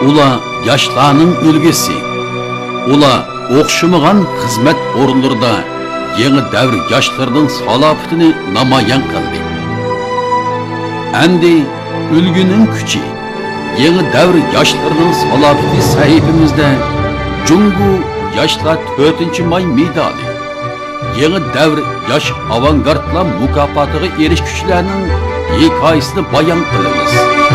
Ular yaşlarının ülgesi. Ular o'xshamagan xizmat o'rinlarida yangi davr yoshlarning salohiyatini namoyon qildi. Endi ulguning kuchi, yangi davr yoshlarning salohiyati sahifamizda Jungu yoshlar 4-may medali, yangi davr yosh avangardlar mukofotiga erishuvchilarning hikoyasini bayon qilamiz.